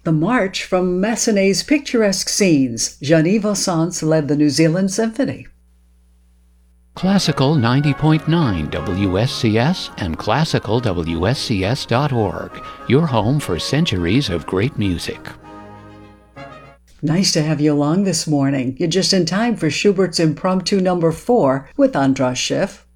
The march from Massenet's picturesque scenes. Jean-Yves Ossance led the New Zealand Symphony. Classical 90.9 WSCS and classicalwscs.org, your home for centuries of great music. Nice to have you along this morning. You're just in time for Schubert's Impromptu No. 4 with Andras Schiff.